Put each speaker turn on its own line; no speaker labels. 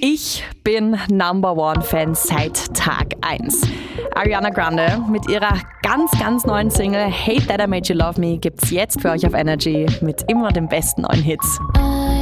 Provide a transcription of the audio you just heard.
Ich bin Number One Fan seit Tag 1. Ariana Grande mit ihrer ganz neuen Single Hate That I Made You Love Me gibt's jetzt für euch auf Energy mit immer den besten neuen Hits.